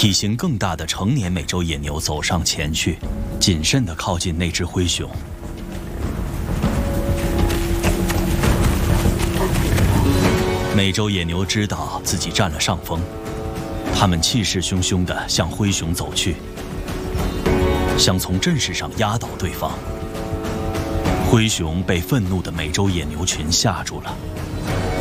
体型更大的成年美洲野牛走上前去，谨慎地靠近那只灰熊。美洲野牛知道自己占了上风，它们气势汹汹地向灰熊走去，想从阵势上压倒对方。灰熊被愤怒的美洲野牛群吓住了。